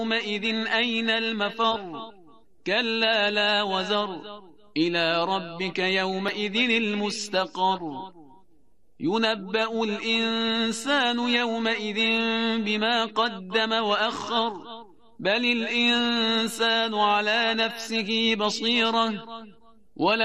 يومئذ أين المفر كلا لا وزر إلى ربك يومئذ المستقر ينبأ الإنسان يومئذ بما قدم وأخر بل الإنسان على نفسه بصيرة